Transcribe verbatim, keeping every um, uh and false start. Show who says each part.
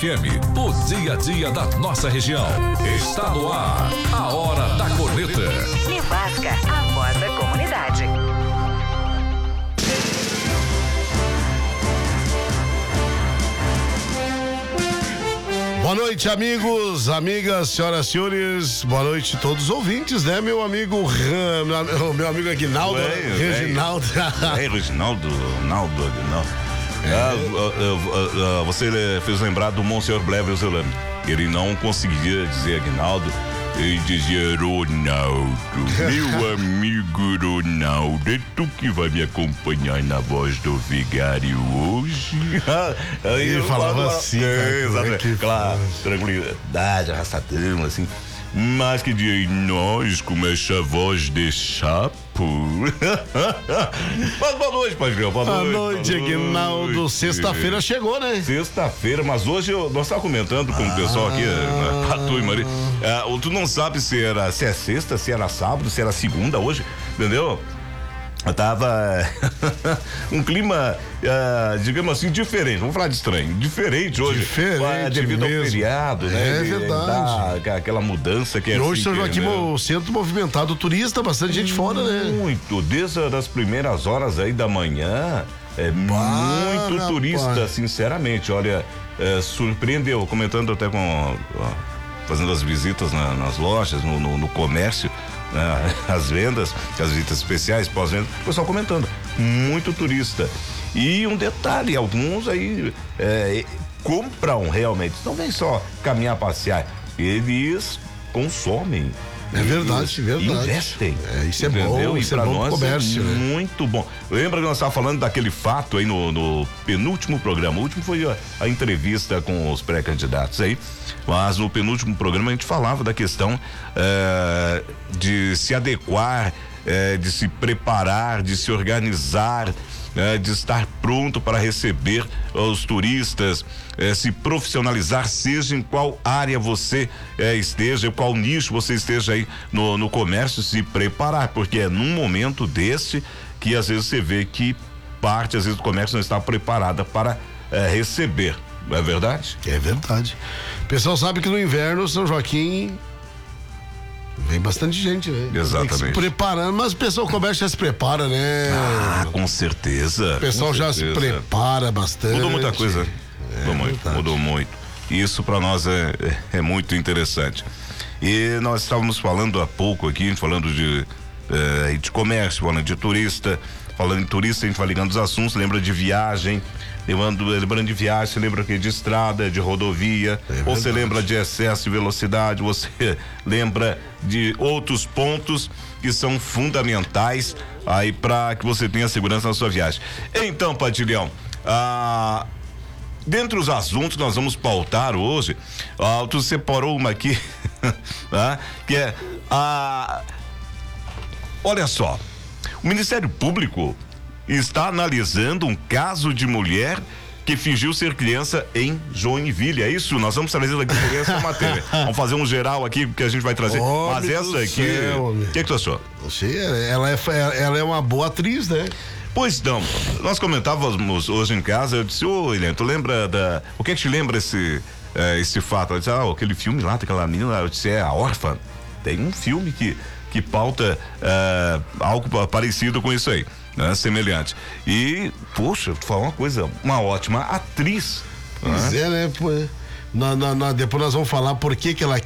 Speaker 1: F M, o dia a dia da nossa região. Está no ar, a Hora da Corneta.
Speaker 2: Nevasca, a voz da comunidade.
Speaker 3: Boa noite, amigos, amigas, senhoras e senhores. Boa noite a todos os ouvintes, né, meu amigo Ram, meu amigo Aguinaldo,
Speaker 4: Ué,
Speaker 3: Reginaldo.
Speaker 4: É, Reginaldo, Naldo, Aguinaldo.
Speaker 3: É.
Speaker 4: Ah, ah, ah, você fez lembrar do Monsenhor Blever Zelano. Ele não conseguia dizer Aguinaldo, ele dizia Ronaldo. Meu amigo Ronaldo, é tu que vai me acompanhar na voz do vigário hoje? Aí
Speaker 3: Ele
Speaker 4: eu
Speaker 3: falava
Speaker 4: falava,
Speaker 3: assim,
Speaker 4: é,
Speaker 3: cara,
Speaker 4: exatamente,
Speaker 3: que
Speaker 4: aquela
Speaker 3: faz.
Speaker 4: tranquilidade, arrastadão, assim. Mas que dia, e nós com essa voz de sapo? Mas boa noite, Padrinho. Boa
Speaker 3: Boa
Speaker 4: noite.
Speaker 3: noite,
Speaker 4: boa
Speaker 3: Aguinaldo.
Speaker 4: noite.
Speaker 3: Sexta-feira chegou, né?
Speaker 4: Sexta-feira, mas hoje eu, nós estávamos comentando com o pessoal aqui, né, a tua e Maria. É, tu não sabe se era se é sexta, se era sábado, se era segunda hoje, entendeu? Eu tava um clima, uh, digamos assim, diferente. Vamos falar de estranho. Diferente hoje.
Speaker 3: Diferente
Speaker 4: uh, devido
Speaker 3: mesmo.
Speaker 4: ao feriado, né?
Speaker 3: É
Speaker 4: de-
Speaker 3: verdade.
Speaker 4: da- aquela mudança que é
Speaker 3: E hoje
Speaker 4: assim,
Speaker 3: São Joaquim,
Speaker 4: né?
Speaker 3: o centro movimentado turista, bastante gente fora, né?
Speaker 4: Muito, desde as primeiras horas aí da manhã, é muito
Speaker 3: rapaz.
Speaker 4: turista, sinceramente, olha, é, surpreendeu, comentando até com, ó, fazendo as visitas na- nas lojas, no, no- no comércio, né, as vendas, as visitas especiais, pós-venda, o pessoal comentando, muito turista. E um detalhe, alguns aí é, compram realmente, não vem só caminhar, passear, eles consomem.
Speaker 3: É verdade,
Speaker 4: Eles
Speaker 3: verdade.
Speaker 4: Investem.
Speaker 3: É, isso é
Speaker 4: entendeu?
Speaker 3: bom,
Speaker 4: E
Speaker 3: isso é
Speaker 4: pra
Speaker 3: bom pro
Speaker 4: nós
Speaker 3: comércio,
Speaker 4: é
Speaker 3: né?
Speaker 4: muito bom. Lembra que nós estávamos falando daquele fato aí no, no penúltimo programa? O último foi a, a entrevista com os pré-candidatos aí, mas no penúltimo programa a gente falava da questão eh, de se adequar, eh, de se preparar, de se organizar, né, de estar pronto para receber os turistas, eh, se profissionalizar, seja em qual área você eh, esteja, em qual nicho você esteja aí no, no comércio, se preparar, porque é num momento desse que às vezes você vê que parte, às vezes, do comércio não está preparada para eh, receber, não é verdade?
Speaker 3: É verdade. O pessoal sabe que no inverno São Joaquim vem bastante gente, né? Tem que
Speaker 4: Exatamente.
Speaker 3: se preparando, mas o pessoal, o comércio já se prepara, né?
Speaker 4: Ah, com certeza.
Speaker 3: O pessoal
Speaker 4: com
Speaker 3: já se
Speaker 4: certeza.
Speaker 3: prepara bastante.
Speaker 4: Mudou muita coisa. Mudou muito,
Speaker 3: verdade.
Speaker 4: mudou muito. Isso para nós é, é, é muito interessante. E nós estávamos falando há pouco aqui, falando de, eh, de comércio, falando de turista. Falando em turista, a gente vai ligando os assuntos, lembra de viagem. Lembrando, lembrando de viagem, você lembra aqui de estrada, de rodovia,
Speaker 3: É
Speaker 4: ou você
Speaker 3: verdade.
Speaker 4: lembra de excesso de velocidade, você lembra de outros pontos que são fundamentais aí para que você tenha segurança na sua viagem. Então, Padilhão, ah, dentre os assuntos que nós vamos pautar hoje, ah, tu separou uma aqui, tá? Que é a. Olha só, o Ministério Público está analisando um caso de mulher que fingiu ser criança em Joinville. É isso? Nós vamos trazer aqui por essa matéria. Vamos fazer um geral aqui que a gente vai trazer.
Speaker 3: Homem
Speaker 4: Mas essa
Speaker 3: do
Speaker 4: aqui,
Speaker 3: céu,
Speaker 4: o que, que tu achou?
Speaker 3: Sim, ela é, ela é uma boa atriz, né?
Speaker 4: Pois não, nós comentávamos hoje em casa, eu disse, ô Eliane, tu lembra da. O que, que te lembra esse, eh, esse fato? Ela disse, ah, aquele filme lá, daquela menina, eu disse, é a órfã. Tem um filme que, que pauta eh, algo parecido com isso aí, né? Semelhante. E, poxa, tu fala uma coisa, uma ótima atriz.
Speaker 3: Pois
Speaker 4: né?
Speaker 3: é, né? Pô, na, na, na- depois nós vamos falar por que que ela